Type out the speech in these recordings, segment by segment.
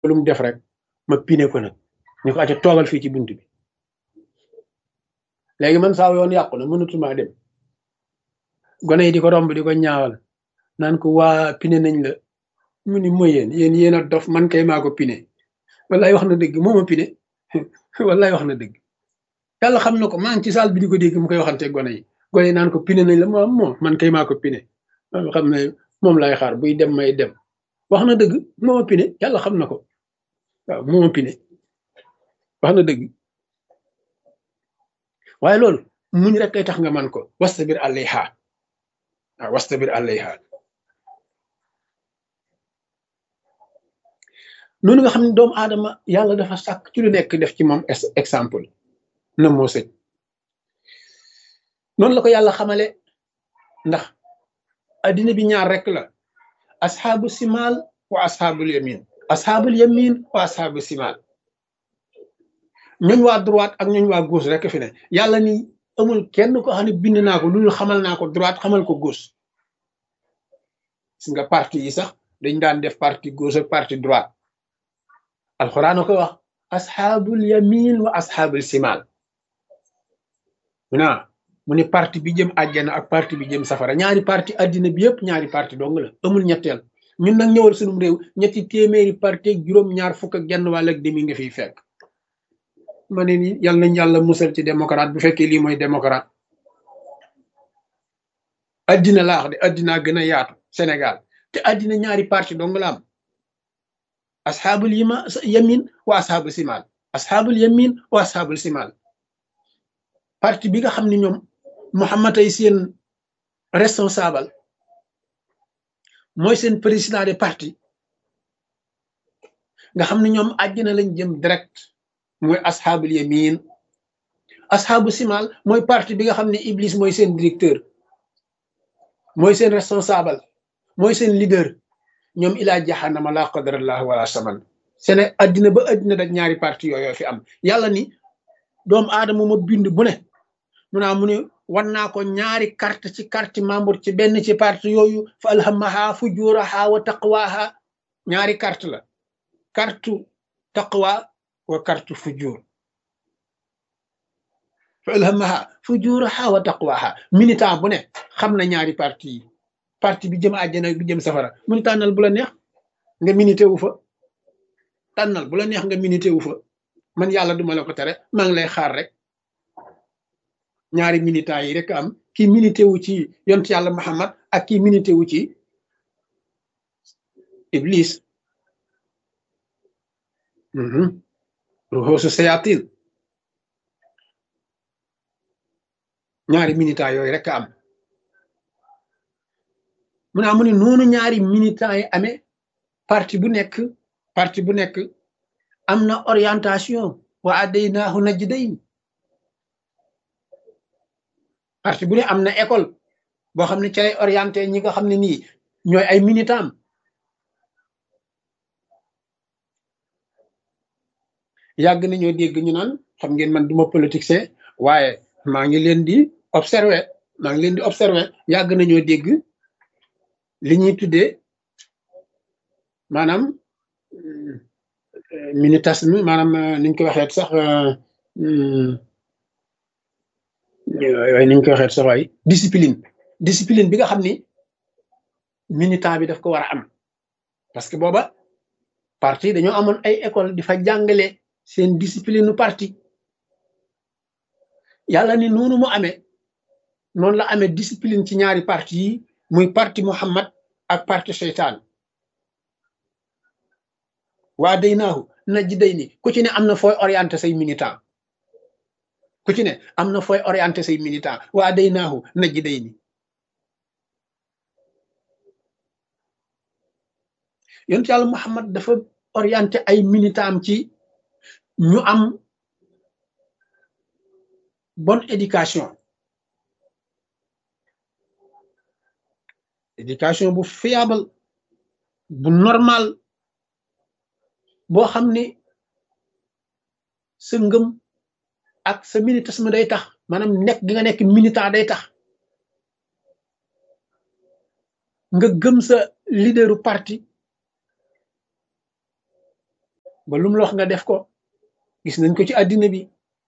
lu mu def rek ma pine ko nag ñu ko ate toogal fii ci bunt bi léegi man saa yoon yàqu na mënatuma dem gone yi di ko romb di ko ñaawal naan ko waa pine nañ la mu ni mooy yéen a dof man kay maa ko pine wallaay wax na dëgg moo ma pine wallaay wax na dëgg yàlla xam na ko maa ngi ci saal bi di ko dégg mu koy waxante gone yi naan ko pine nañ la moom man kay maa ko pine ma xam ne moom lay xaar buy dem may dem wax na dëgg moo ma pine yàlla xam na ko waaw moo ma pine wax na dëgg waaye loolu muñ rek kay tax nga man ko wastabir alayha waaw wastabir alayha noonu nga xam ne doomu aadama yàlla dafa sàkk ci lu nekk def ci moom exemple na moo sëñ noonu la ko yàlla xamale ndax addina bi ñaar rek la asxaabu simaal wa asxaabul yamin wa asxaabu simaal ñooñ waa droite ak ñooñ waa gauche rek fi ne yàlla ni amul kenn ko xam ne bind naa ko loolu xamal naa ko droite xamal ko gauche gis nga parti yi sax dañ daan def parti gauche ak parti droite alxuraan a ko wax asxaabul yamin wa asxaabul simaal mu ne parti bi jëm àjjana ak parti bi jëm safara ñaari parti addina bi yëpp ñaari parti dong la amul ñetteel ñun nag ñëwal sunum réew ñetti téeméeri parti ak juróom-ñaar fukk ak genn wàll ak demi nga fiy fekk ma ne ni yàlla nañ yàlla musal ci démocrate bu fekkee lii mooy démocrate addina laa wax de addinaa gën a yaatu Sénégal te addina ñaari parti dong la am asxaabul yamin wa asxaabul simaal asxaabul yamin wa asxaabul simaal parti bi nga xam ne ñoom Muhammad ay seen responsable mooy seen président de parti nga xam ne ñoom àjjana lañ jëm direct mooy asxaabul yamin asxaabu simaal mooy parti bi nga xam ne Iblis mooy seen directeur mooy seen responsable mooy seen leader ñoom ilaa jahannama laa qadarallah wala saman sene addina ba addina da ñaari parti yooyu fi am yàlla ni doomu aadama ma bind bu ne mu ne wan naa ko ñaari carte ci carte membre ci benn ci parti yooyu fa alhamaha fujuraha wa taqwaha ñaari carte la carte taqwa wa carte fujur fa alhamaha fujuraha wa taqwaha militant bu ne xam na ñaari parti yi parti bi jëm àjjana bi jëm safara mu ni tànnal bu la neex nga milité wu fa tànnal bu la neex nga milité wu fa man yàlla duma la ko tere maa ngi lay xaar rek ñaari militants yi rek am kii milité wu ci yont yàlla Muhammad ak kii milité wu ci Iblis ruxoosu sayatin ñaari militants yooyu rek am mu ne noonu ñaari militants yi amee parti bu nekk am na orientation wa adaynaahu najdayn parti bu ne am na école boo xam ne ci lay orienté ñi nga xam ne nii ñooy ay militants yàgg nañoo dégg ñu naan xam ngeen man duma politicien waaye maa ngi leen di observer yàgg nañoo dégg li ñuy tuddee maanaam militantisme maanaam niñ ko waxeet sax waaye niñ ko waxeet sax waaye discipline bi nga xam ni militant bi daf ko war a am parce que booba parti dañoo amoon ay école di fa jàngale seen discipline nu parti yàlla ni noonu mu amee noonu la amee discipline ci ñaari parti yi muy parti Muhammad ak parti seytaan waa day naahu najji day ni ku ci ne am na fooy orienté say militant ku ci ne am na fooy orienté say militant waa day naahu najji day ni yonent yàlla Muhammad dafa orienté ay militant am ci ñu am bonne éducation bu fiable bu normal boo xam ne sa ngëm ak sa militantisme day tax maanaam nekk gi nga nekk militant day tax nga gëm sa leaderu parti ba lu mu la wax nga def ko. gis nañ ko ci àddina bi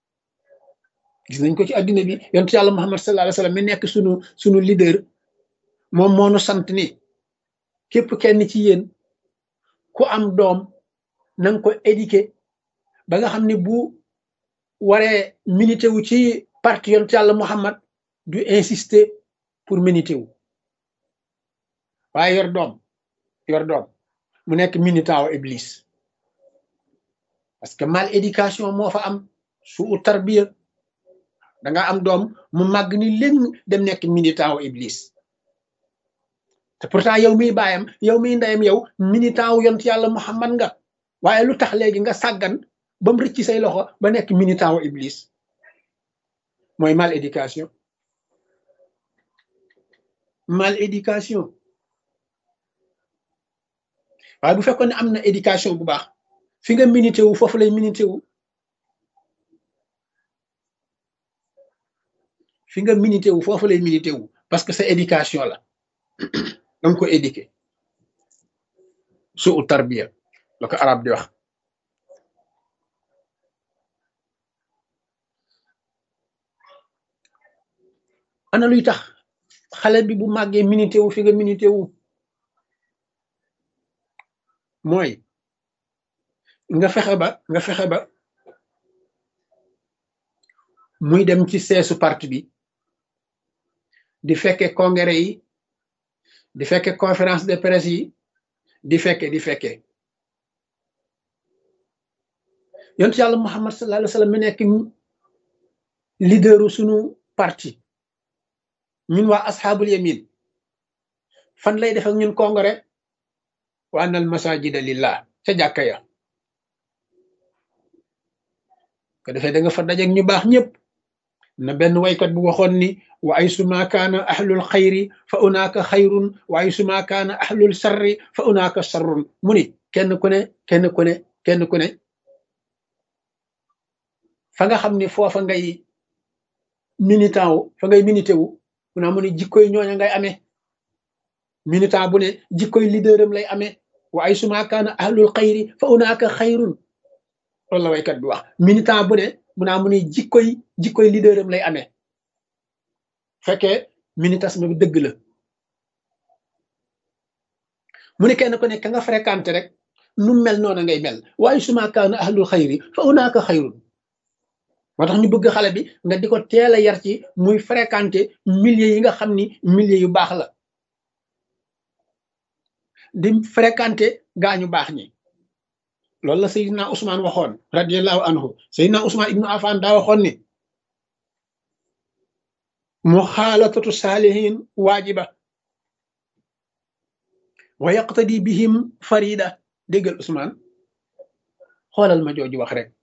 yonent yàlla Muhammad sallallahu alayhi wa sallam mi nekk sunu leader moom moo nu sant ni képp kenn ci yéen ku am doom na nga ko éduquer ba nga xam ne bu waree milité wu ci parti yonent yàlla Muhammad du insister pour milité wu waaye yor doom mu nekk militant wu Iblis parce que mal éducation moo fa am su tarbiya da nga am doom mu màgg ni léegi dem nekk militant wu Iblis te pourtant yow miy baayam yow miy ndeyam yow militant wu yonent yàlla Muhammad nga waaye lu tax léegi nga sàggan ba mu rëcc say loxo ba nekk militant wu Iblis mooy mal éducation waaye bu fekkoon ne am na éducation bu baax fi nga milité wu foofu lay milité wu parce que sa éducation la danga ko éduquer suu tarbiya la ko arab di wax ana luy tax xale bi bu màggee milité wu fi nga milité wu mooy nga fexe ba muy dem ci seesu parti bi di fekke congrès yi di fekke conférence de presse yi di fekke yonent yàlla Muhammad sallallahu alayhi wa sallam mi nekk leaderu sunu parti ñun waa asxaabul yamin fan lay def ak ñun congrès wa annal masajida lillah ca jàkka ya ko defee da nga fa dajeek ñu baax ñëpp na benn waykat bu waxoon ni wa ay suma kaana ahlul xayri fa unaaka xayrun wa ay suma kaana ahlul sarri fa unaaka sarrun mu ni kenn ku ne fa nga xam ni foofa ngay militant wu fa ngay milité wu mu naa mu ni jikkoy ñooña ngay amee militant bu ne jikkoy leaderam lay amee wa ay suma kaana ahlul xayri fa unaaka xayrun loolu la waykat bi wax militant bu ne mu naa mu ni jikkoy leaderam lay amee fekkee militantisme bi dëgg la mu ne kenn ku ne ka nga fréquenté rek nu mel noona ngay mel waaye suma kaana ahlul xayri fa unaaka xayrun moo tax ñu bëgg xale bi nga di ko teel a yar ci muy fréquenté milieu yi nga xam ni milieu yu baax la di fréquenté gaañu baax ñi loolu la Seydina Ousmane waxoon radiallahu anhu Seydina Ousmane ibnu Affan daa waxoon ni muxaalatatu saalihin waajiba wa yaqtadi bihim farida déggal Ousmane xoolal ma jooju wax rek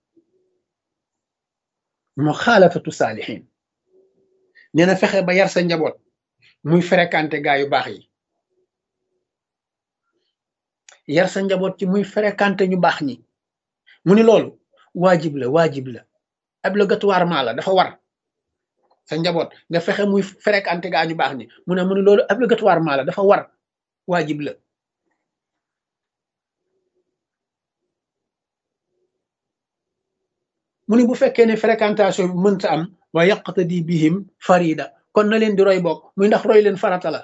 muxaalatatu saalihin nee na fexe ba yar sa njaboot muy fréquenté gaa yu baax yi yar sa njaboot ci muy fréquenté ñu baax ñi mu ni loolu waajib la obligatoirement la dafa war sa njaboot nga fexe muy fréquenté gaa ñu baax ñi mu ni loolu obligatoirement la dafa war waajib la mu ni bu fekkee ne fréquentation bi mënta am wa yaqtadi bihim farida kon na leen di roy bokk muy ndax roy leen farata la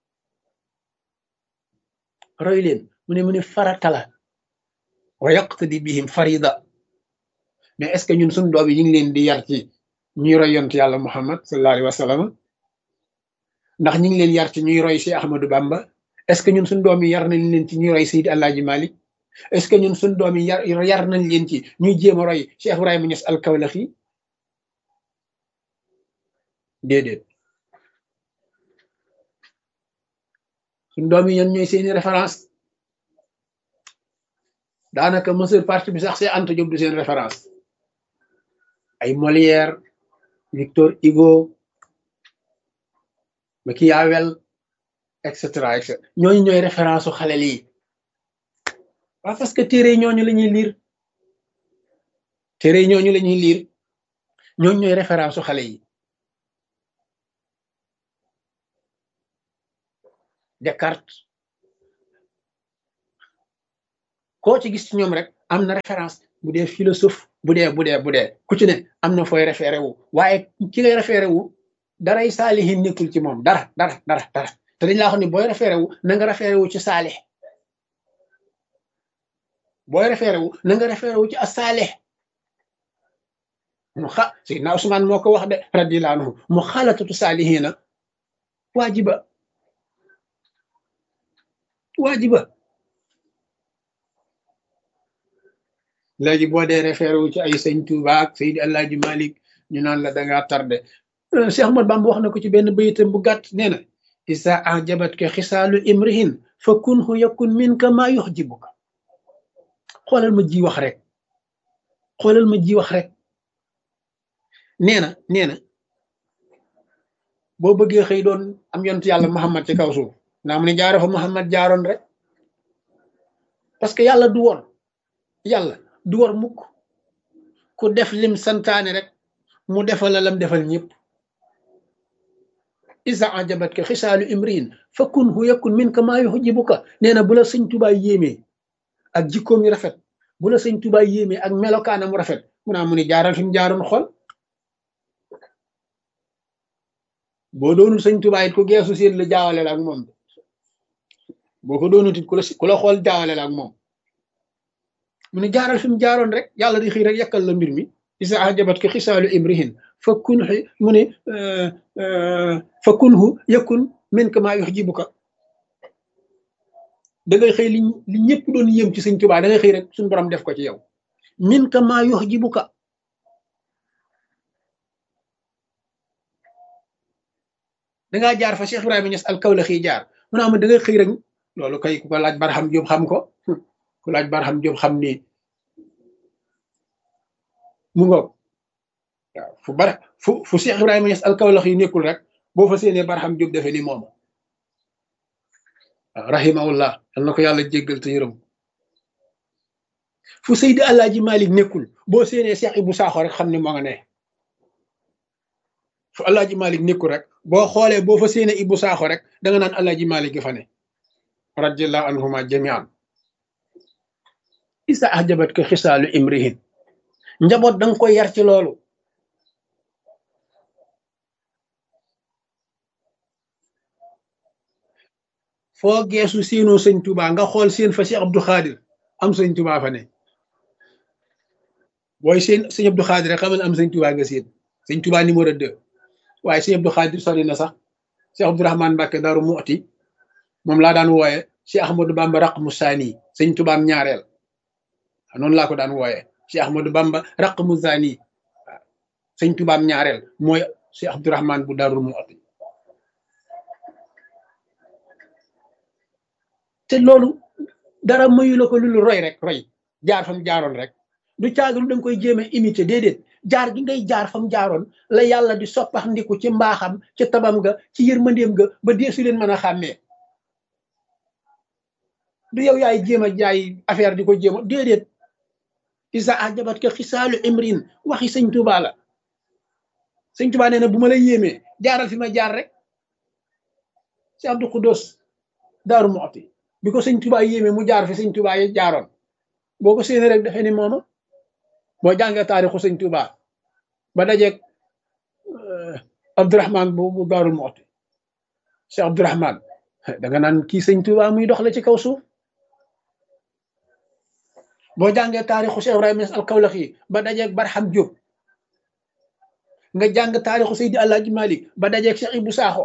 roy leen mu ni farata la wa yaqtadi bihim farida mais est-ce que ñun suñu doom yi ñu ngi leen di yar ci ñuy roy yonent yàlla Muhammad sallallahu alayhi wa sallam ndax ñu ngi leen yar ci ñuy roy Cheikh Ahmadou Bamba est-ce que ñun suñu doom yi yar nañ leen ci ñuy roy Seydi Alaaji Malik est-ce que ñun suñu doom yi yar nañ leen ci ñuy jéem a roy Cheikh Ibrahima Niass al-Kawlaxi déedéet suñu doom yi ñan ñooy seeni référence daanaka monsieur parti bi sax c'est Anta Diop du seen référence ay Molière Victor Hugo Machiavel et cetera ñooñu ñooy référence su xale lii waaw parce que téere ñooñu la ñuy lire ñooñu ñooy référence su xale yi Descartes koo ci gis ci ñoom rek am na référence bu dee philosophe bu dee ku ci ne am na fooy référé wu waaye ki ngay référé wu daray saalihin nekkul ci moom dara te dañ laa xam ne booy référé wu na nga référé wu ci saalih booy référé wu na nga référé wu ci as-saalih Seydina Usmaan moo ko wax de radiyallahu anhu mu xalatatu saalihiina waajiba léegi boo dee référé wu ci ay sëñ Tuuba ak Seydi Alaaji Malik ñu naan la dangaa tardé Cheikh Ahmad Bamba wax na ko ci benn bayitam bu gàtt nee na isa ajabatka xisaalu imrihin fa kunhu yakun minka maa yuxjibuka xoolal ma ji wax rek nee na boo bëggee xëy doon am yonent yàlla Muhammad ci kaw suuf naa mu ne jaaro fa Muhammad jaaroon rek parce que yàlla du war mukk ku def lim santaane rek mu defal la lam defal ñëpp isa ajabatka xisaalu imriin fa kunhu yakun minka maa yuxjibuka nee na bu la sëñ Tuubaa yéemee ak jikkoom yu rafet bu la sëñ Tuubaa yéemee ak melokaanam rafet mu ni jaaral fi mu jaaroon xool boo doonul sëñ Tuubaa it ku geesu seen la jaawale la ak moom boo ko doonut it ku la xool jaawale la ak moom mu ne jaaral fi mu jaaroon rek yàlla di xëy rek yàkkal la mbir mi isa ajabatka xisaalu imrihin fa kunhu mu ne fa kunhu yakun minka maa yuxjibuka da ngay xëy li ñëpp doon yëm ci sëñ Tuubaa da ngay xëy rek suñu borom def ko ci yow minka maa yuxjibuka dangaa jaar fa Cheikh Ibrahima Niass al-Kawlaxi jaar mu ne da ngay xëy rek loolu kay ku ko laaj Barham Diop xam ko ku laaj Barham Diop xam ni mu ngoog waaw fu Cheikh Ibrahima Niass al-Kawlaxi nekkul rek boo fa séenee Barham Diop defee ni moom waaw rahimahullah yal na ko yàlla jéggal te yërëm fu Seydi Alaaji Malik nekkul boo séenee Cheikh Ibou Sakho rek xam ne moo nga ne fu Alaaji Malik nekkul rek boo xoolee boo fa séenee Ibou Sakho rek da nga naan Alaaji Malik gi fa ne radiyallahu anhuma jamian isa ajabatka xisaalu imrihin njaboot danga koy yar ci loolu foo geesu séenoo sëñ Tuubaa nga xool seen fa Cheikh Abdou Khadir am sëñ Tuubaa fa ne booy seen sëñ Abdou Khadir rek xamal am sëñ Tuubaa nga seen sëñ Tuubaa numéro 2 waaye sëñ Abdou Khadir sori na sax Cheikh Abdourahmane Mbacke Daaru Muxti moom laa daan wooye Cheikh Ahmadou Bamba raqmu saani sëñ Tuubaam ñaareel noonu laa ko daan wooye Cheikh Ahmadou Bamba raqmu saani waaw sëñ Tuubaam ñaareel mooy Cheikh Abdourahmane bu Daaru Muxti te loolu dara mayu la ko lu roy jaar fam jaaroon rek du caagalu da nga koy jéem a imité déedéet jaar gi ngay jaar fam jaaroon la yàlla di soppax ndiku ci mbaaxam ci tabam ga ci yërmandeem ga ba deesu leen mën a xàmmee du yow yaay jéem a jaay affaire di ko jéem a déedéet isa ajabatka xisaalu imrin waxi sëñ Tuubaa la sëñ Tuubaa nee na bu ma la yéemee jaaral fi ma jaar rek si Abdou Xudoos Daaru Muxti bi ko sëñ Tuubaa yéemee mu jaar fi sëñ Tuubaa yi jaaroon boo ko séenee rek dafee ni mooma boo jàngee taarixu sëñ Tuubaa ba dajeeg Abdourahmane bu Daaru Muxti Cheikh Abdourahmane da nga naan kii sëñ Tuubaa muy dox la ci kaw suuf boo jàngee taarixu Cheikh Ibrahima Niass al-Kawlaxi ba dajeeg Barham Diop nga jàng taarixu Seydi Alaaji Malik ba dajeeg Cheikh Ibou Sakho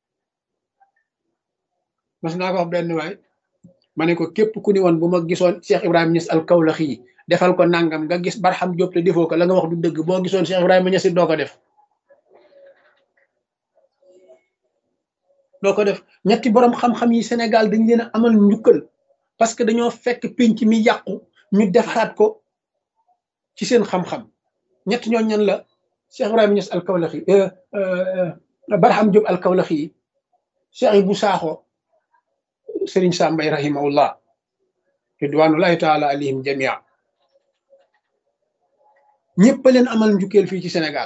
mas naa ko wax benn waay ma ne ko képp ku ni woon bu ma gisoon Cheikh Ibrahima Niass al-Kawlaxi defal ko nangam nga gis Barham Diop te defoo ko la nga wax du dëgg boo gisoon Cheikh Ibrahima Niass doo ko def ñetti borom xam-xam yi Sénégal dañ leen a amal njukkal parce que dañoo fekk pénc mi yàqu ñu defaraat ko ci seen xam-xam ñett ñoo ñan la Cheikh Ibrahima Niass al-Kawlaxi Barham Diop al-Kawlaxi Cheikh Ibou Sakho Serigne Sam Mbaye rahimahullah ridwanullahi taala alayhim jamia ñëpp leen amal njukkeel fii ci Sénégal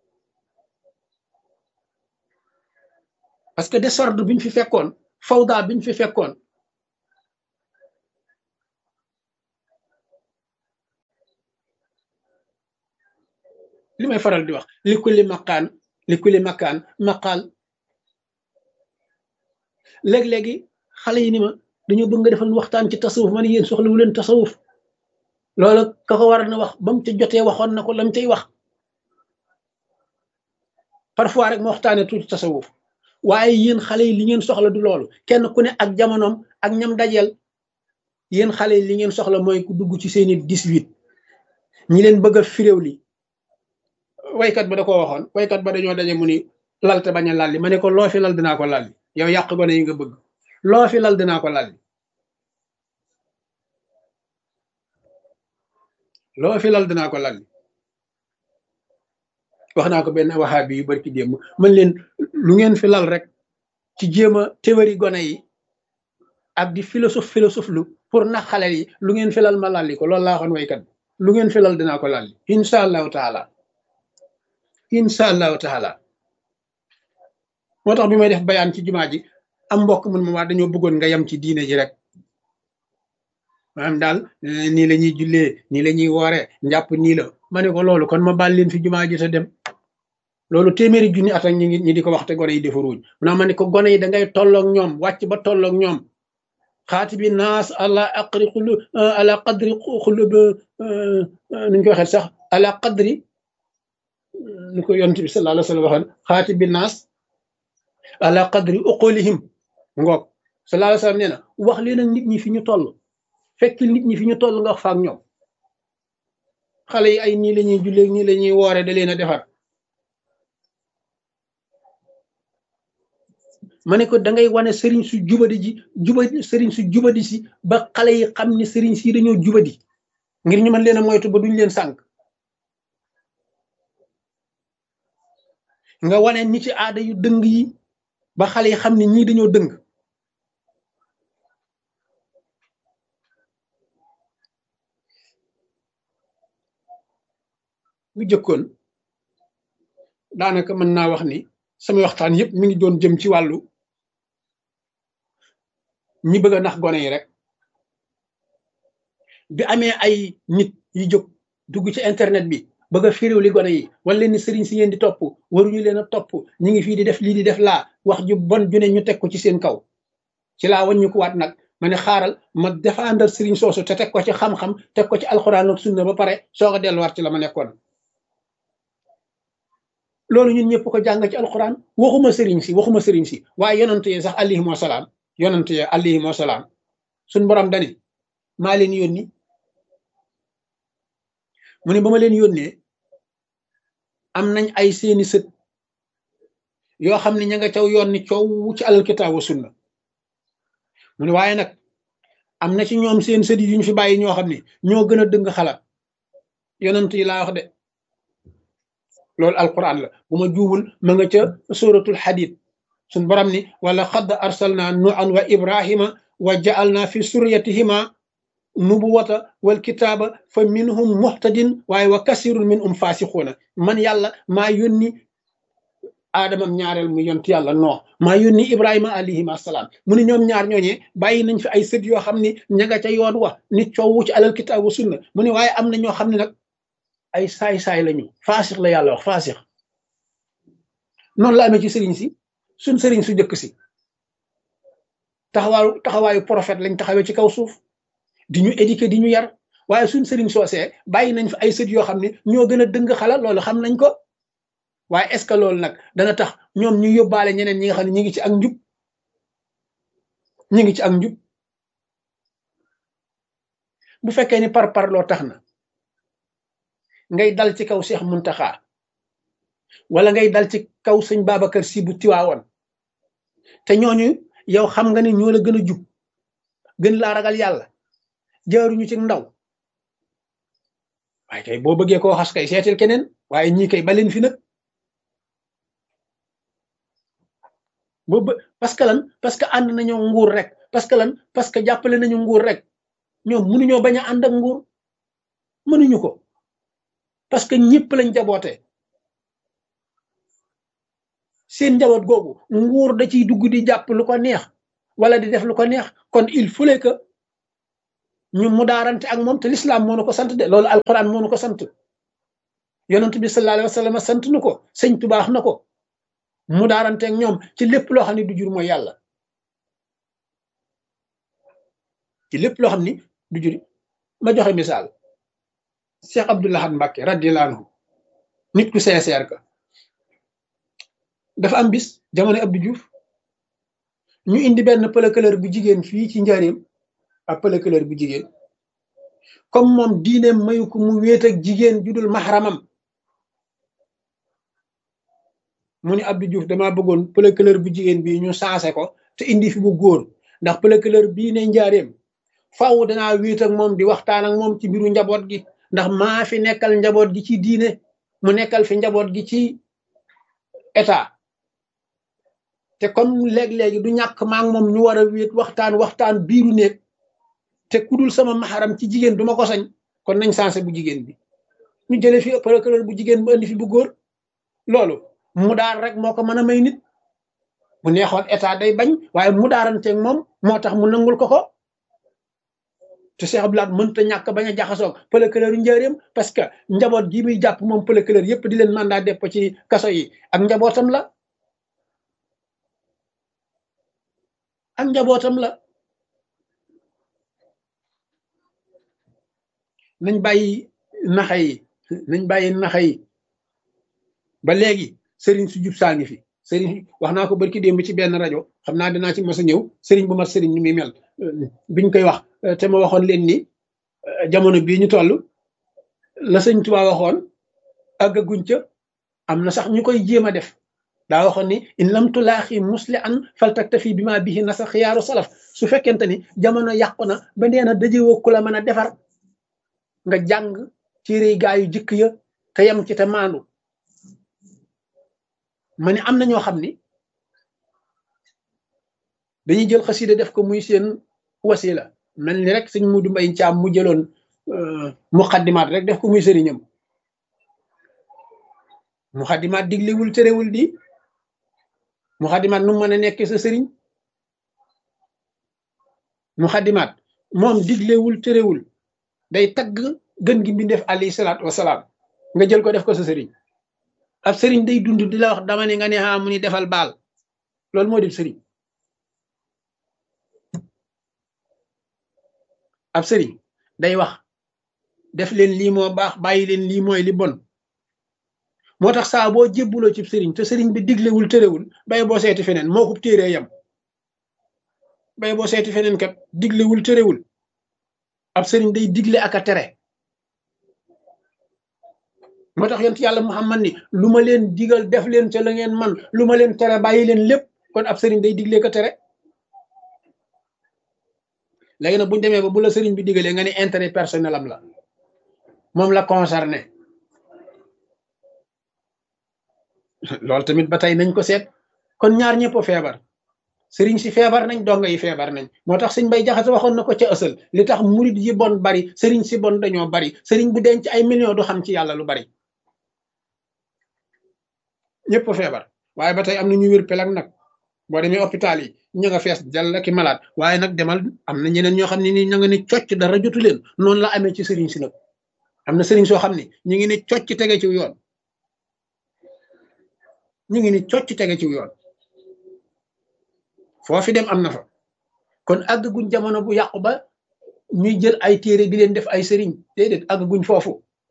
parce que désordre bi ñu fi fekkoon fawda bi ñu fi fekkoon li may faral di wax li kulli maqaan li kulli makaan maqaal. léeg-léegi xale yi ni ma dañoo bëgg nga defal waxtaan ci tasawuf ma ne yéen soxlawu leen tasawuf loola ka ko war na wax ba mu ca jotee waxoon na ko lam cay wax. parfois rek ma waxtaane tuuti tasawuf waaye yéen xale yi li ngeen soxla du loolu kenn ku ne ak jamonoom ak ñam dajeel. yéen xale yi li ngeen soxla mooy ku dugg ci seeni 18 ñi leen bëgg a firéew li waykat ba da ko waxoon waykat ba dañoo daje mu ni lal te bañ a lalli ma ne ko loo fi lal dinaa ko lalli yow yàq gone yi nga bëgg loo fi lal dinaa ko lalli loo fi lal dinaa ko lalli. wax naa ko benn waxaabi yu barki démb man leen lu ngeen fi lal rek ci jéem a théorie gone yi ak di philosophe lu pour nax xale yi lu ngeen fi lal ma lalli ko loolu laa waxoon waykat bi lu ngeen fi lal dinaa ko lalli incha allahu taala incha allahu taala. moo tax bi may def bayaan ci jumaa ji am mbokk mun ma waa dañoo bëggoon nga yem ci diine ji rek maanaam daal nii la ñuy jullee nii la ñuy woore njàpp nii la ma ne ko loolu kon ma baal leen fi jumaa ji te dem loolu téeméeri junni at ak ñi di ko wax te gone yi defaruñ naa ma ne ko gone yi da ngay tolloog ñoom wàcc ba tolloog ñoom xaati bi naas ala aqri xulu ala qadri xulub nuñ ko waxee sax ala qadri ni ko yonent bi sallallahu alayhi wa sallam waxoon xaati bi naas ala qadri uqulihim ngoog sallallahu alayhi wa sallam nee na wax leen ak nit ñi fi ñu toll fekk nit ñi fi ñu toll nga wax fa ak ñoom xale yi ay nii la ñuy jullee nii la ñuy woore da leen a defar ma ne ko da ngay wane sëriñ su jubadi ji jubadi sëriñ su jubadi si ba xale yi xam ne sëriñ si dañoo jubadi ngir ñu mën leen a moytu ba duñ leen sànq nga wane ni ci aada yu dëng yi ba xale yi xam ne ñii dañoo dëng bu jëkkoon daanaka mën naa wax ni sama waxtaan yëpp mi ngi doon jëm ci wàllu ñi bëgg a nax gone yi rek bi amee ay nit yu jóg dugg ci internet bi bëgg a firiw li gone yi wala leen ni sëriñ si ngeen di topp waruñu leen a topp ñi ngi fii di def lii di def laa wax ju bon ju ne ñu teg ko ci seen kaw ci laa waññu ko waat nag ma ne xaaral ma défendre sëriñ soosu te teg ko ci xam-xam teg ko ci alxuraan ak sunna ba pare soog a delluwaat ci la ma nekkoon loolu ñun ñëpp ko jàng ci alxuraan waxuma sëriñ si waaye yonante yi sax alayhim wasalaam yonante yi alayhim wasalaam suñ borom dani maa leen yónni mu ne ba ma leen yónnee am nañ ay seeni sët yoo xam ne ña nga caw yoon ni coow ci alal kitaab wa sunna mu ne waaye nag am na ci ñoom seen sët yi ñu fi bàyyi ñoo xam ne ñoo gën a dëng xalaat yonant yi laa wax de loolu alquran la bu ma juumul ma nga ca suratul hadid suñ borom ni wala xadd arsalna nuan wa ibrahima wa ja'alna fi suryatihima nubuwata wal kitaaba fa minhum muhtadin waaye wa kasirun minhum fasixuuna man yàlla maa yónni aadamam ñaareel mu yont yàlla noo maa yónni ibrahima alayhim assalaam mu ne ñoom ñaar ñooñee bàyyi nañ fi ay sët yoo xam ne ña nga ca yoon wa ni coowu ci alal kitaab wa sunna mu ne waaye am na ñoo xam ne nag ay saay-saay lañu faasix la yàlla wax faasix noonu la amee ci sëriñ si suñ sëriñ su jëkk si taxawaayu prophète lañ taxawee ci kaw suuf di ñu éduquer di ñu yar waaye suñ sëriñ soosee bàyyi nañ fi ay sët yoo xam ne ñoo gën a dëng xala loolu xam nañ ko waaye est-ce que loolu nag dana tax ñoom ñu yóbbaale ñeneen ñi nga xam ne ñi ngi ci ak njub ñi ngi ci ak njub bu fekkee ni par loo tax na ngay dal ci kaw Cheikh Muntaxa wala ngay dal ci kaw sëñ Babacar Si bu Tiwaawoon te ñooñu yow xam nga ne ñoo la gën a jub gën laa ragal yàlla jaaruñu ci ndaw waaye kay boo bëggee koo xas kay seetil keneen waaye ñii kay baleen fi nag parce que lan parce que ànd nañoo nguur rek parce que lan parce que jàppale nañu nguur rek ñoom mënuñoo bañ a ànd ak nguur mënuñu ko parce que ñëpp lañ jaboote seen njaboot googu nguur da ciy dugg di jàpp lu ko neex wala di def lu ko neex kon il fallait que ñu mu daarante ak moom te l'islam moo nu ko sant de loolu alquran moo nu ko sant yonent bi sallallahu alayhi wa sallam sant nu ko sëñ Tuubaa wax na ko mu daaranteeg ñoom ci lépp loo xam ne du jur mooy yàlla ci lépp loo xam ni du jur. ma joxe misaal Cheikh Abdoul Ahad Mbacké radiyallahu anhu nit ku sincère ka dafa am bis jamono Abdou Diouf ñu indi benn pëlëkëlër bu jigéen fii ci njaareem ab pëlëkëlër bu jigéen comme moom diineem mayu ko mu wéet ak jigéen judul maxaramam mu ni Abdou Diouf damaa bëggoon pëlëkëlër bu jigéen bi ñu saase ko te indi fi bu góor ndax pëlëkëlër bii ne njaareem faaw danaa wéet ak moom di waxtaan ak moom ci mbiru njaboot gi ndax maa fi nekkal njaboot gi ci diine mu nekkal fi njaboot gi ci état te comme léeg-léegi du ñàkk maa ngi moom ñu war a wéet waxtaan biiru néeg te kudul sama maxaram ci jigéen duma ko sañ kon nañ sansé bu jigéen bi ñu jële fi procureur bu jigéen bu andi fi bu góor loolu mu daar rek moo ko mën a may nit bu neexoon état day bañ waaye mu daaranteeg moom moo tax mu nangul ko te Cheikh Abdoul Ahad mënta ñàkk bañ a jaxasoog procureur yu njëriñam parce que njaboot gi muy jàpp moom procureur yépp di leen mandat dépôt ci kaso yi ak njabootam la nañ bàyyi naxa yi ba léegi sëriñ su jub saa ngi fi sëriñ wax naa ko barki démb ci benn rajo xam naa dinaa ci mos a ñëw sëriñ bu mat sëriñ ni muy mel biñ koy wax te ma waxoon leen ni jamono bii ñu toll la sëñ Tuubaa waxoon àggaguñ ca am na sax ñu koy jéem a def daa waxoon ni in lam tulaaxi musli an faltaktafi bi ma bihi nasa xiyaaru salaf su fekkente ni jamono yàqu na ba nee na dajewoo ku la mën a defar nga jàng téere gaa yu jëkk ya te yem ci te maandu ma ne am na ñoo xam ni dañuy jël xasida def ko muy seen wasila mel ni rek sëñ Mudu Mbay Caam mu jëloon muqaddimaat rek def ko muy sëriñam muqaddimaat diglewul terewul di muqaddimaat nu mën a nekk sa sëriñ muqaddimaat moom diglewul terewul day tagg gën gi mbindeef alayhi salaatu wasalaam nga jël ko def ko sa sëriñ ab sëriñ day dund di la wax dama ne nga ne mu ni defal baal loolu moo di sëriñ ab sëriñ day wax def leen lii moo baax bàyyi leen lii mooy li bon moo tax saa boo jébbuloo ci sëriñ te sëriñ bi diglewul terewul bay boo seeti feneen moo ko téeree yam bay boo seeti feneen kat diglewul terewul ab sëriñ day digle ak a tere moo tax yonent yàlla Muhammad ni lu ma leen digal def leen ca la ngeen man lu ma leen tere bàyyi leen lépp kon ab sëriñ day digle ko tere léegi nag buñu demee ba bu la sëriñ bi digalee nga ne intérêt personnel am la moom la concerné loolu tamit ba tey nañ ko seet kon ñaar ñëpp feebar sëriñ si feebar nañ donga yi feebar nañ moo tax sëñ Bay Jaxate waxoon na ko ca ësal li tax murid yi bon bari sëriñ si bon dañoo bari sëriñ bu denc ay millions du xam ci yàlla lu bari ñëpp feebar waaye ba tey am na ñu wér pelag nag boo demee hôpital yi ña nga fees dell ki malade waaye nag demal am na ñeneen ñoo xam ne ni ña nga ni cocc dara jotu leen noonu la amee ci sëriñ si nag am na sëriñ soo xam ne ñu ngi ni cocc tege ci yoon ñu ngi ni cocc tege ci yoon foofi dem am na fa kon àgguñ jamono bu yàqu ba ñuy jël ay téere di leen def ay sëriñ déedéet àgguñ foofu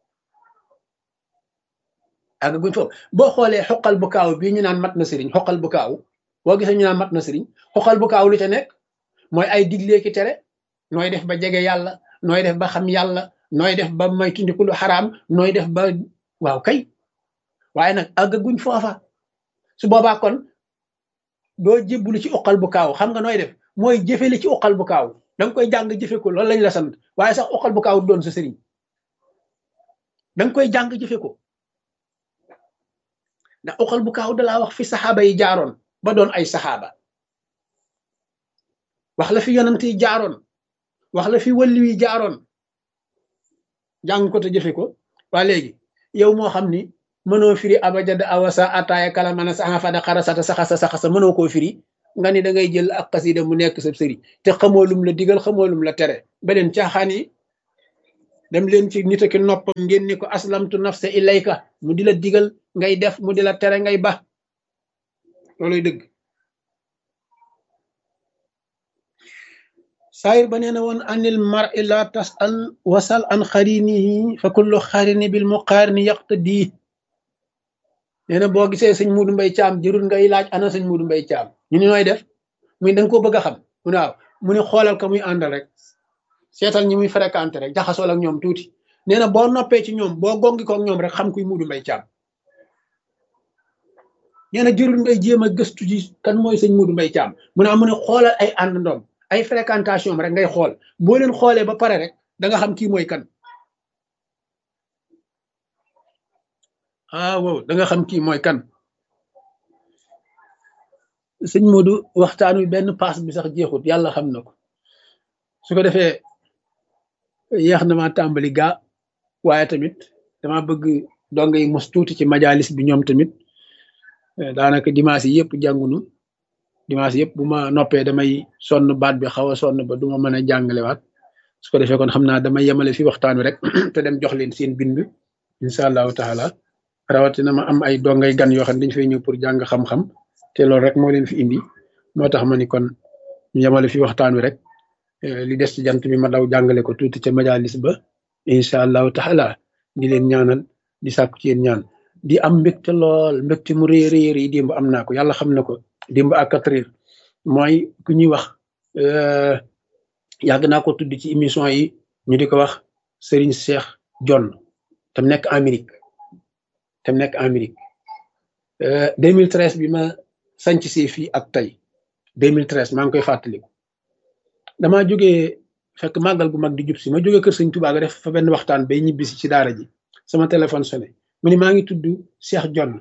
boo xoolee xoqal bu kaaw bii ñu naan mat na sëriñ xoqal bu kaaw boo gisee ñu naan mat na sëriñ xoqal bu kaaw lu ca nekk mooy ay diglee ki tere nooy def ba jege yàlla nooy def ba xam yàlla nooy def ba may tundiku lu xaraam nooy def ba waaw kay waaye nag àgguñ foofa su boobaa kon doo jébbulu ci uqal bu kaaw xam nga nooy def mooy jëfeli ci uqal bu kaaw danga koy jàng jëfe ko loolu lañ la sant waaye sax uqal bu kaaw doon sa sëriñ danga koy jàng jëfe ko ndax uqal bu kaaw dalaa wax fi saxaaba yi jaaroon ba doon ay saxaaba wax la fi yonent yi jaaroon wax la fi wàlli yi jaaroon jàng ko te jëfe ko waa léegi yow moo xam ni mënoo firi abajada awasa ataaya kala mana saxa fada xarasata saxasa mënoo koo firi nga ni da ngay jël ak xasida mu nekk sa sëriñ te xamoo lum la digal xamoo lum la tere beneen caaxaan yi dem leen ci nit ki noppam ngeen ni ko aslamtu nafsa ilayka mu di la digal ngay def mu di la tere ngay ba looluy dëgg saayir ba nee na woon anil mar'i la tasal wasal an xarinihi fa kullu xarini bil muqaarini yaqtadi nee na boo gisee sëñ Muudu Mbay Caam jërul ngay laaj ana sëñ Muudu Mbay Caam ñu ni nooy def muy da nga koo bëgg a xam mu ne waaw mu ne xoolal ko muy àndal rek seetal ñi muy fréquenté rek jaxasool ak ñoom tuuti nee na boo noppee ci ñoom boo gongi ko ak ñoom rek xam kuy Muudu Mbay Caam nee na jërul ngay jéem a gëstu ji kan mooy sëñ Muudu Mbay Caam mu ne xoolal ay àndandoom ay fréquentation rek ngay xool boo leen xoolee ba pare rek da nga xam kii mooy kan wow da nga xam kii mooy kan sëñ Moodu waxtaan wi benn paas bi sax jeexut yàlla xam na ko su ko defee yéex na ma tàmbali gaa waaye tamit dama bëgg donga yi mos tuuti ci majalis bi ñoom tamit daanaka dimanche yi yëpp jàngunu dimanche yëpp bu ma noppee damay sonn baat bi xaw a sonn ba du ma mën a jàngalewaat su ko defee kon xam naa damay yemale fi waxtaan wi rek te dem jox leen seen bind incha allahu taala rawatina ma am ay dongay gan yoo xam ne dañu fay ñëw pour jàng xam-xam te loolu rek moo leen fi indi moo tax ma ni kon ñu yemale fi waxtaan wi rek li des ci jant bi ma daw jàngale ko tuuti ca majalis ba incha allahu taala di leen ñaanal di sàkku ci yéen ñaan di am mbégte lool mbégte mu réer yi démb am naa ko yàlla xam na ko démb à 4 heures mooy ku ñuy wax yàgg naa ko tudd ci émission yi ñu di ko wax Serigne Cheikh John tam nekk Amérique 2013 bi ma sanc si fii ak tey 2013 maa ngi koy fàttaliku damaa jógee fekk màggal gu mag di jub si ma jógee kër sëñ Tuubaa ga def fa benn waxtaan bay ñibbisi ci daara ji sama téléphone sonné mu ni maa ngi tudd Cheikh John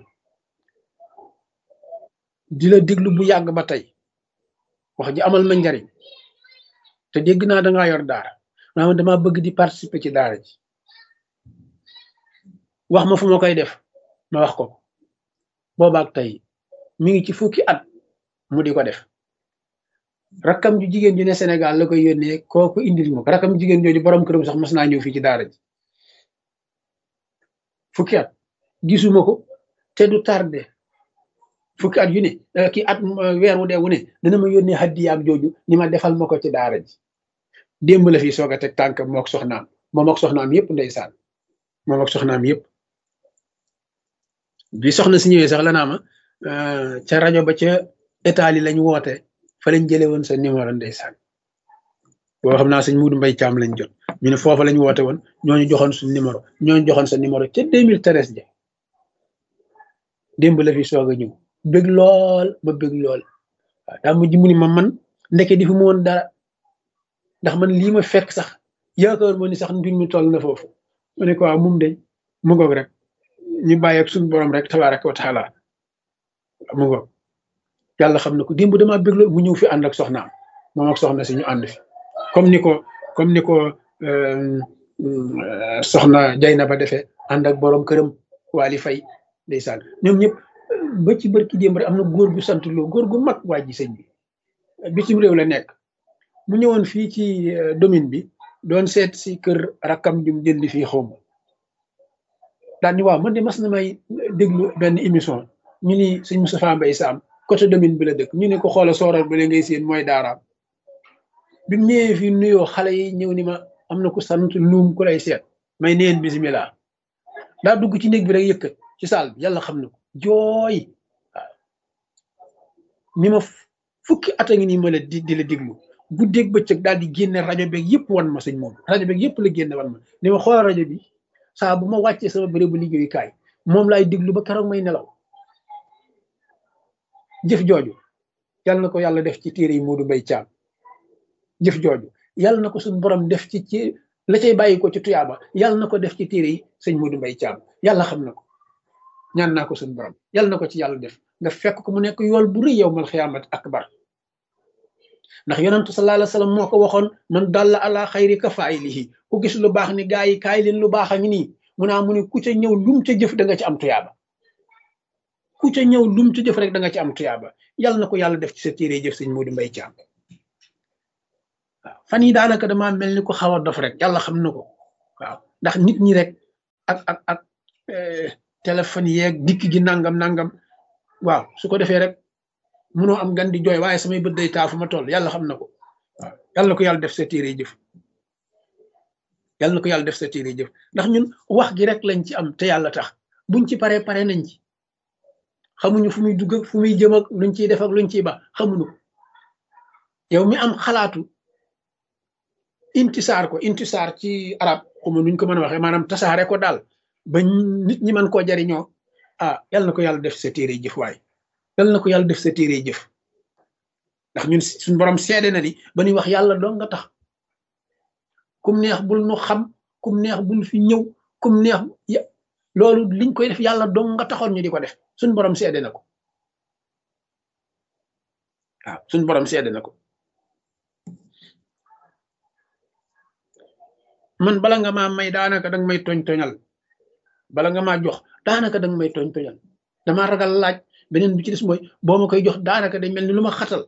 di la déglu bu yàgg ba tey wax ji amal ma njariñ te dégg naa dangaa yor daara maanaam dama bëgg di participer ci daara ji wax ma fu ma koy def ma wax ko boobaak tey mi ngi ci fukki at mu di ko def rakkam ju jigéen ju ne Sénégal la koy yónnee kooku indil ma ko rakkam jigéen jooju borom këram sax mas naa ñëw fii ci daara ji fukki at gisuma ko te du tardé fukki at yu ne kii at weer wu dee wu ne dana ma yónnee hadiyaam jooju ni ma defal ma ko ci daara ji démb la fii soog a teg tànk mook soxnaam moom ak soxnaam yëpp ndeysaan moom ak soxnaam yëpp bi soxna si ñëwee sax la naa ma ca rajo ba ca Italie lañ woote fa lañ jëlee woon sa numéro ndeysaan boo xam naa sëñ Muudu Mbay Caam lañ jot ñu ne foofa lañ woote woon ñooñu joxoon suñ numéro ñooñu joxoon sa numéro ca 2013 ja démb la fi soog a ñëw bëgg lool ba bëgg lool waaw daa mujj mu ni ma man ndeke di fi mu woon dara ndax man lii ma fekk sax yaakaar moo ni sax mbir mi toll na foofu ma ne ko waaw mum de mu ngoog rek ñu bàyyi ak suñu borom rek tabaaraka wa taala mu ngoog yàlla xam na ko démb damaa bëgg lool mu ñëw fi ànd ak soxnaam moom ak soxna si ñu ànd fi comme ni ko soxna Jayna ba defee ànd ak borom këram Waly Faye ndeysaan ñoom ñëpp ba ci barki démb rek am na góor gu sant loo góor gu mag waa ji sëñ bi bitim réew la nekk mu ñëwoon fii ci domaine bi doon seet si kër rakkam jum jënd fii xaw ma daal ni waaw man de mas na may déglu benn émission ñu ni sëñ Moustapha Mbaye Sam côté domaine bi la dëkk ñu ne ko xoola sooral ba la ngay seen mooy daaraam bi mu ñëwee fii nuyoo xale yi ñëw ni ma am na ku sant luum ku lay seet may neen bisimilah daa dugg ci néeg bi rek yëkkat ci saal bi yàlla xam na ko jooy waaw ni ma fukki at a ngi nii ma la di la déglu guddeeg bëccëg daal di génne rajo beeg yëpp wan ma sëñ moom rajo beeg yëpp la génne wan ma ni ma xoolal rajo bi saa bu ma wàccee sama bérébu liggéeyukaay moom laay déglu ba keroog may nelaw jëf jooju yàlla na ko yàlla def ci téere yi Moodu Mbay Caam jëf jooju yàlla na ko suñu borom def ci la cay bàyyi ko ci tuyaaba yàlla na ko def ci téere yi sëñ Moodu Mbay Caam yàlla xam na ko ñaan naa ko suñu borom yàlla na ko ci yàlla def nga fekk ko mu nekk yool bu rëy yawmal xiyaamat akbar ndax yonentu sallallahu alayhi wa sallam moo ko waxoon man dalla ala xayri ka faa'ilihi ku gis lu baax ni gaa yi kaay leen lu baax a ngi nii mu naa mu ne ku ca ñëw lum ca jëf da nga ci am tuyaaba ku ca ñëw lum ca jëf rek da nga ci am tuyaaba yàlla na ko yàlla def ci sa téere jëf sëñ Moodu Mbay Caam waaw fan yi daanaka damaa mel ni ko xaw a dof rek yàlla xam na ko waaw ndax nit ñi rek ak téléphone yeeg dikk gi nangam nangam waaw su ko defee rek munoo am gan di jooy waaye samay bët day taa fu ma toll yàlla xam na ko waaw yàlla na ko yàlla def sa téere jëf yàlla na ko yàlla def sa téere jëf ndax ñun wax gi rek lañ ci am te yàlla tax buñ ci pare nañ ci xamuñu fu muy dugg ak fu muy jëm ak luñ ciy def ak luñ ciy ba xamuñu ko yow mi am xalaatu intisaar ci arab xuma nuñ ko mën a waxee maanaam tasaare ko daal ba nit ñi mën koo jariñoo ah yàlla na ko yàlla def sa téere jëf waaye yàlla na ko yàlla def sa téere jëf ndax ñun suñ borom seede na ni ba ñuy wax yàlla doo nga tax kum neex bul nu xam kum neex bul fi ñëw kum neex loolu liñ koy def yàlla doo nga taxoon ñu di ko def suñ borom seede na ko waaw suñ borom seede na ko man bala nga maa may daanaka danga may toñal bala nga maa jox daanaka danga may toñal dama ragal laaj beneen bi ci des mooy boo ma koy jox daanaka day mel ni lu ma xatal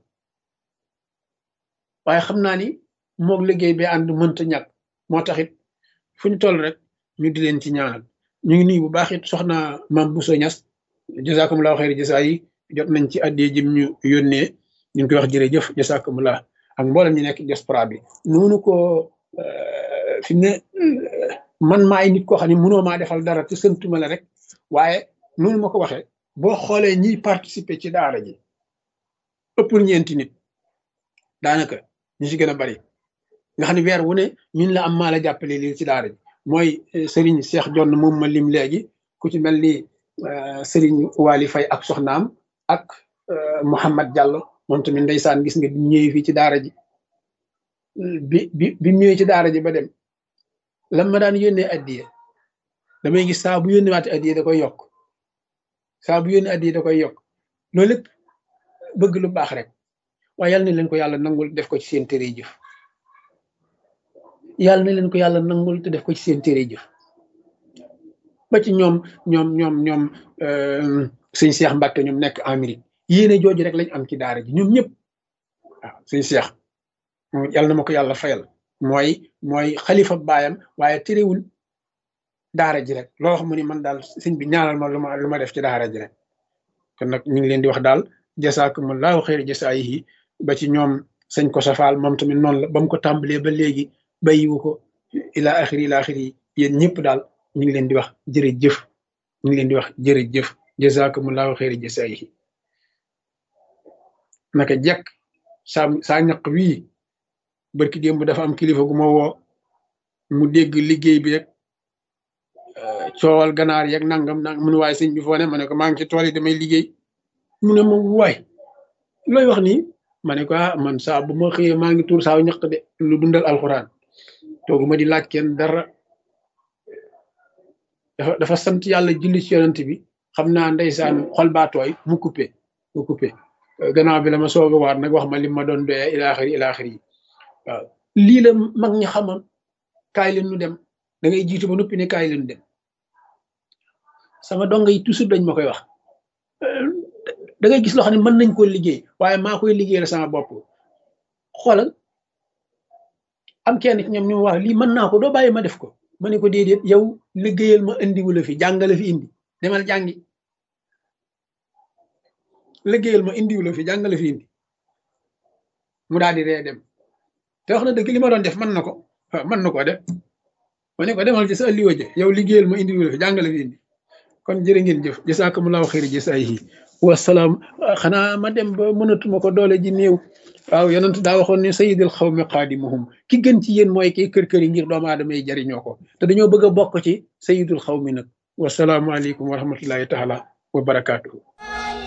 waaye xam naa ni moog liggéey bi ànd mënta ñàkk moo taxit fu ñu toll rek ñu di leen ci ñaanal ñu ngi nuyu bu baax it soxna Mame Bousso Niass jazakumullahu xayri jasa yi jot nañ ci addee jëm ñu yónnee ñu ngi koy wax jërëjëf jazakumullah ak mboolem ñu nekk diaspora bi noonu ko fi ne man maay nit koo xam ne mënoo maa defal dara te sëntuma la rek waaye noonu ma ko waxee boo xoolee ñiy participer ci daara ji ëppul ñeenti nit daanaka ñu si gën a bari nga xam ne weer wu ne ñun la am maa la jàppale lii ci daara ji mooy Serigne Cheikh Jonn moom ma lim léegi ku ci mel ni Serigne Wali Faye ak soxnaam ak Mouhamad Diallo moom tamit ndeysaan gis nga ñëwee fii ci daara ji bi ñëwee ci daara ji ba dem lam ma daan yónnee addiye damay gis saa bu yónnee waate addiye da koy yokk saa bu yónnee addiye da koy yokk loolu lépp bëgg lu baax rek waaye yàlla na leen ko yàlla nangul def ko ci seen téere jëf yàlla na leen ko yàlla nangul te def ko ci seen téere jëf ba ci ñoom sëñ Cheikh Mbacke ñoom nekk Amérique yéene jooju rek lañ am ci daara ji ñoom ñëpp waaw sëñ Cheikh yàlla na ma ko yàlla fayal mooy xalifa baayam waaye terewul daara ji rek loo xam ne man daal sëñ bi ñaanal ma lu ma def ci daara ji rek kon nag ñu ngi leen di wax daal jasaakumullahu xayri jasaayihi ba ci ñoom sëñ ko safaal moom tamit noonu la ba mu ko tàmbalee ba léegi bàyyiwu ko ila axiri yéen ñëpp daal ñu ngi leen di wax jërëjëf ñu ngi leen di wax jërëjëf jasaakumullahu xayri jasaayihi naka jekk saa ñaq wii barki démb dafa am kilifa gu ma woo mu dégg liggéey bi rek coowal ganaar yeeg nangam mu ne waaye sëñ bi foo ne ma ne ko maa ngi ci tool yi damay liggéey mu ne ma waay looy wax nii ma ne ko man saa bu ma xëyee maa ngi tuur saaw ñaq de lu dundal alxuraan toogu ma di laaj kenn dara dafa sant yàlla julli ci yonent bi xam naa ndeysaan xol baa tooy mu coupé gannaaw bi la ma soog a waat nag wax ma li ma doon doyee ilaaxiri yi waaw lii la mag ñi xamoon kaay leen nu dem da ngay jiitu ba noppi ne kaay leen dem sama donga yi toujours dañ ma koy wax da ngay gis loo xam ne mën nañ koo liggéey waaye maa koy liggéey la sama bopp xoolal am kenn ci ñoom ñu wax lii mën naa ko doo bàyyi ma def ko ma ne ko déedéet yow liggéeyal ma indiwu la fi jàngale fi indi demal jàngi liggéeyal ma indiwu la fi jàngale fi indi mu daal di ree dem te wax na dëgg li ma doon def mën na ko def ma ne ko demal ci sa alliwa je yow liggéeyal ma indiwu la fi jàngale fi indi kon jërë ngeen jëf jasaakumullahu xayri jasaayihi wasalaam xanaa ma dem ba mënatuma ko doole ji néew waaw yonent daa waxoon ne sayyidul xawmi xaadimuhum ki gën ci yéen mooy ki kër yi ngir doomu aadama yi jariñoo ko te dañoo bëgg a bokk ci sayyidul xawmi nag wasalaamu aleykum wa rahmatullahi taala wa barakaatuhu